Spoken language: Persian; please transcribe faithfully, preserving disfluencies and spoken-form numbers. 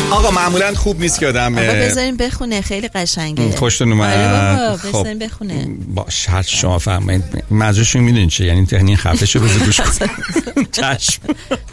آقا معمولا خوب نیست که آدم بذاریم بخونه، خیلی قشنگه. خوشتون اومد. خب بذاریم بخونه. باشه هر شما فرمایید. مزه‌شو میدونین چه؟ یعنی تهنی خفه شو بذار گوش کن. چشم.